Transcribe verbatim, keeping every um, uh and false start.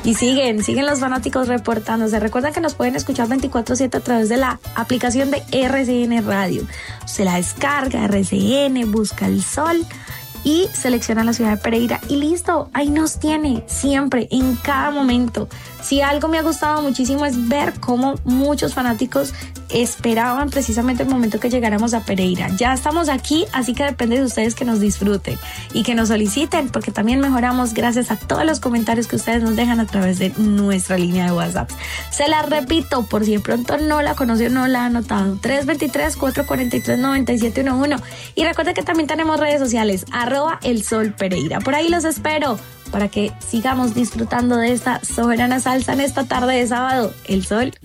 Y siguen, siguen los fanáticos reportándose. Recuerden que nos pueden escuchar veinticuatro siete a través de la aplicación de R C N Radio. Se la descarga, R C N, busca el sol y selecciona la ciudad de Pereira y listo, ahí nos tiene siempre, en cada momento. Si algo me ha gustado muchísimo es ver cómo muchos fanáticos esperaban precisamente el momento que llegáramos a Pereira. Ya estamos aquí, así que depende de ustedes que nos disfruten y que nos soliciten, porque también mejoramos gracias a todos los comentarios que ustedes nos dejan a través de nuestra línea de WhatsApp. Se la repito, por si de pronto no la conoció, no la ha anotado, tres dos tres, cuatro cuatro tres, nueve siete uno uno. Y recuerden que también tenemos redes sociales, arroba el sol Pereira. Por ahí los espero para que sigamos disfrutando de esta soberana salsa en esta tarde de sábado. El sol